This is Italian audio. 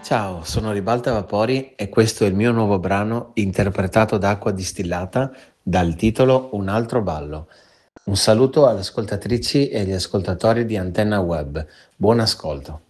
Ciao, sono Ribalta Vapori e questo è il mio nuovo brano interpretato da Acqua Distillata dal titolo Un altro ballo. Un saluto alle ascoltatrici e agli ascoltatori di Antenna Web. Buon ascolto.